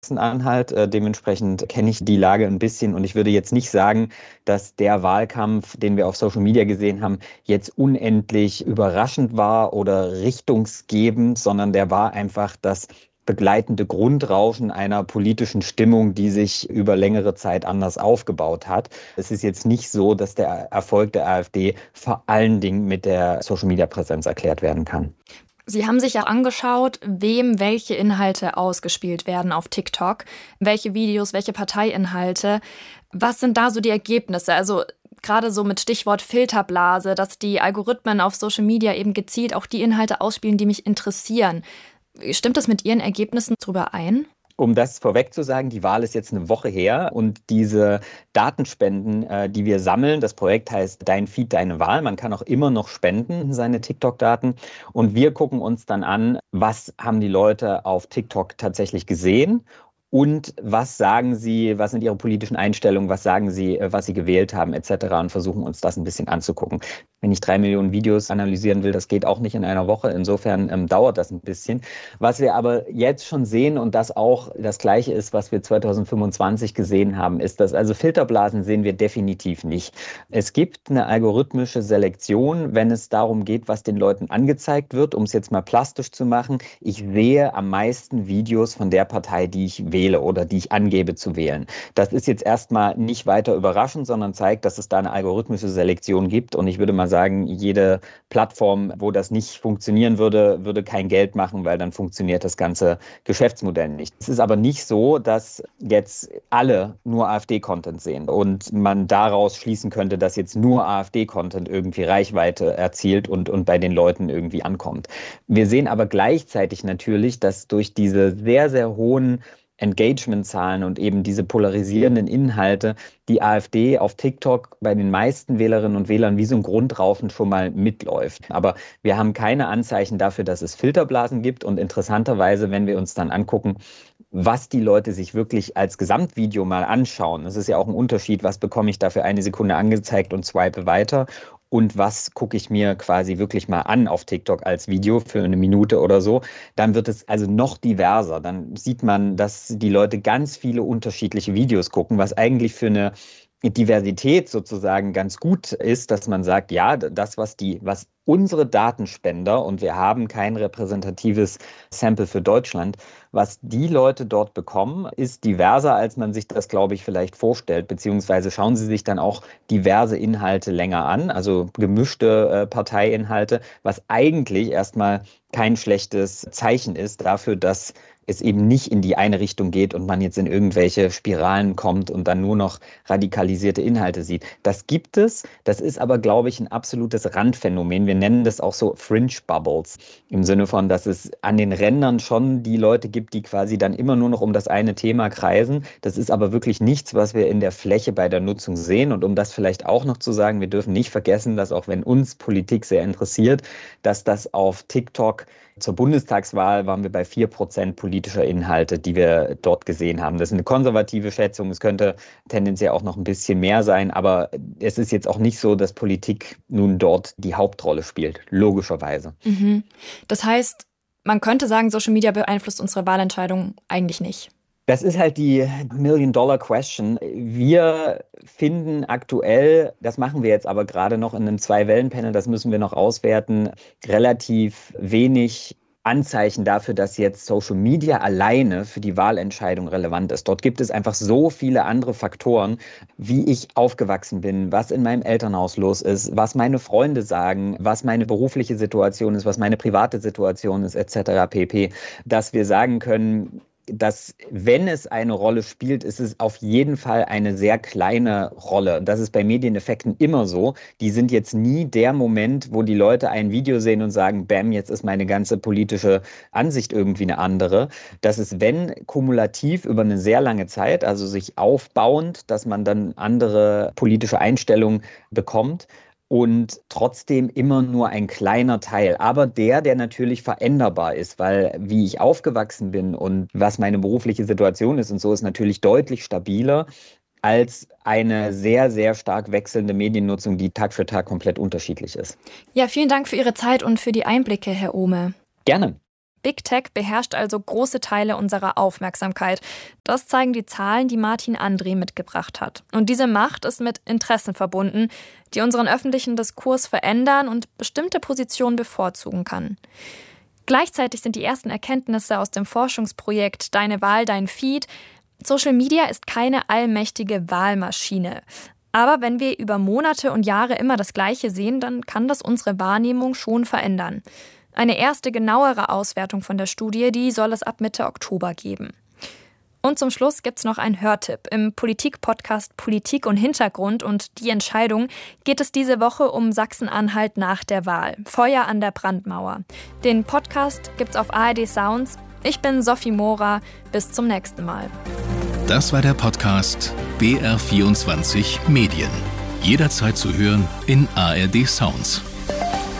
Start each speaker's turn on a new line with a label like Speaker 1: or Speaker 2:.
Speaker 1: Sachsen-Anhalt. Dementsprechend kenne ich die Lage ein bisschen und ich würde jetzt nicht sagen, dass der Wahlkampf, den wir auf Social Media gesehen haben, jetzt unendlich überraschend war oder richtungsgebend, sondern der war einfach das begleitende Grundrauschen einer politischen Stimmung, die sich über längere Zeit anders aufgebaut hat. Es ist jetzt nicht so, dass der Erfolg der AfD vor allen Dingen mit der Social-Media-Präsenz erklärt werden kann.
Speaker 2: Sie haben sich ja angeschaut, wem welche Inhalte ausgespielt werden auf TikTok, welche Videos, welche Parteiinhalte. Was sind da so die Ergebnisse? Also gerade so mit Stichwort Filterblase, dass die Algorithmen auf Social Media eben gezielt auch die Inhalte ausspielen, die mich interessieren. Stimmt das mit Ihren Ergebnissen drüber ein?
Speaker 1: Um das vorweg zu sagen, die Wahl ist jetzt eine Woche her und diese Datenspenden, die wir sammeln, das Projekt heißt Dein Feed, deine Wahl. Man kann auch immer noch spenden, seine TikTok-Daten. Und wir gucken uns dann an, was haben die Leute auf TikTok tatsächlich gesehen und was sagen sie, was sind ihre politischen Einstellungen, was sagen sie, was sie gewählt haben, etc. und versuchen uns das ein bisschen anzugucken. Wenn ich 3 Millionen Videos analysieren will, das geht auch nicht in einer Woche. Insofern dauert das ein bisschen. Was wir aber jetzt schon sehen und das auch das Gleiche ist, was wir 2025 gesehen haben, ist, dass also Filterblasen sehen wir definitiv nicht. Es gibt eine algorithmische Selektion, wenn es darum geht, was den Leuten angezeigt wird, um es jetzt mal plastisch zu machen. Ich sehe am meisten Videos von der Partei, die ich wähle oder die ich angebe zu wählen. Das ist jetzt erstmal nicht weiter überraschend, sondern zeigt, dass es da eine algorithmische Selektion gibt. Und ich würde mal sagen, jede Plattform, wo das nicht funktionieren würde, würde kein Geld machen, weil dann funktioniert das ganze Geschäftsmodell nicht. Es ist aber nicht so, dass jetzt alle nur AfD-Content sehen und man daraus schließen könnte, dass jetzt nur AfD-Content irgendwie Reichweite erzielt und bei den Leuten irgendwie ankommt. Wir sehen aber gleichzeitig natürlich, dass durch diese sehr, sehr hohen Engagement-Zahlen und eben diese polarisierenden Inhalte die AfD auf TikTok bei den meisten Wählerinnen und Wählern wie so ein Grundrauschen schon mal mitläuft. Aber wir haben keine Anzeichen dafür, dass es Filterblasen gibt. Und interessanterweise, wenn wir uns dann angucken, was die Leute sich wirklich als Gesamtvideo mal anschauen, das ist ja auch ein Unterschied, was bekomme ich da für eine Sekunde angezeigt und swipe weiter und was gucke ich mir quasi wirklich mal an auf TikTok als Video für eine Minute oder so, dann wird es also noch diverser. Dann sieht man, dass die Leute ganz viele unterschiedliche Videos gucken, was eigentlich für eine Diversität sozusagen ganz gut ist, dass man sagt, ja, das, was unsere Datenspender, und wir haben kein repräsentatives Sample für Deutschland, was die Leute dort bekommen, ist diverser, als man sich das, glaube ich, vielleicht vorstellt, beziehungsweise schauen sie sich dann auch diverse Inhalte länger an, also gemischte Parteiinhalte, was eigentlich erstmal kein schlechtes Zeichen ist dafür, dass es eben nicht in die eine Richtung geht und man jetzt in irgendwelche Spiralen kommt und dann nur noch radikalisierte Inhalte sieht. Das gibt es, das ist aber, glaube ich, ein absolutes Randphänomen. Wir nennen das auch so Fringe Bubbles, im Sinne von, dass es an den Rändern schon die Leute gibt, die quasi dann immer nur noch um das eine Thema kreisen. Das ist aber wirklich nichts, was wir in der Fläche bei der Nutzung sehen. Und um das vielleicht auch noch zu sagen, wir dürfen nicht vergessen, dass auch wenn uns Politik sehr interessiert, dass das auf TikTok zur Bundestagswahl waren wir bei 4% politischer Inhalte, die wir dort gesehen haben. Das ist eine konservative Schätzung. Es könnte tendenziell auch noch ein bisschen mehr sein, aber es ist jetzt auch nicht so, dass Politik nun dort die Hauptrolle spielt, logischerweise.
Speaker 2: Mhm. Das heißt, man könnte sagen, Social Media beeinflusst unsere Wahlentscheidung eigentlich nicht.
Speaker 1: Das ist halt die Million-Dollar-Question. Wir finden aktuell, das machen wir jetzt aber gerade noch in einem Zwei-Wellen-Panel, das müssen wir noch auswerten, relativ wenig Anzeichen dafür, dass jetzt Social Media alleine für die Wahlentscheidung relevant ist. Dort gibt es einfach so viele andere Faktoren, wie ich aufgewachsen bin, was in meinem Elternhaus los ist, was meine Freunde sagen, was meine berufliche Situation ist, was meine private Situation ist, etc. pp., dass wir sagen können, dass, wenn es eine Rolle spielt, ist es auf jeden Fall eine sehr kleine Rolle. Das ist bei Medieneffekten immer so. Die sind jetzt nie der Moment, wo die Leute ein Video sehen und sagen, bam, jetzt ist meine ganze politische Ansicht irgendwie eine andere. Das ist, wenn, kumulativ über eine sehr lange Zeit, also sich aufbauend, dass man dann andere politische Einstellungen bekommt und trotzdem immer nur ein kleiner Teil, aber der natürlich veränderbar ist, weil wie ich aufgewachsen bin und was meine berufliche Situation ist und so, ist natürlich deutlich stabiler als eine sehr, sehr stark wechselnde Mediennutzung, die Tag für Tag komplett unterschiedlich ist.
Speaker 2: Ja, vielen Dank für Ihre Zeit und für die Einblicke, Herr Ohme.
Speaker 1: Gerne.
Speaker 2: Big Tech beherrscht also große Teile unserer Aufmerksamkeit. Das zeigen die Zahlen, die Martin André mitgebracht hat. Und diese Macht ist mit Interessen verbunden, die unseren öffentlichen Diskurs verändern und bestimmte Positionen bevorzugen kann. Gleichzeitig sind die ersten Erkenntnisse aus dem Forschungsprojekt Deine Wahl, dein Feed: Social Media ist keine allmächtige Wahlmaschine. Aber wenn wir über Monate und Jahre immer das Gleiche sehen, dann kann das unsere Wahrnehmung schon verändern. Eine erste genauere Auswertung von der Studie, die soll es ab Mitte Oktober geben. Und zum Schluss gibt's noch einen Hörtipp. Im Politik-Podcast Politik und Hintergrund und die Entscheidung geht es diese Woche um Sachsen-Anhalt nach der Wahl. Feuer an der Brandmauer. Den Podcast gibt's auf ARD Sounds. Ich bin Sophie Mora. Bis zum nächsten Mal.
Speaker 3: Das war der Podcast BR24 Medien. Jederzeit zu hören in ARD Sounds.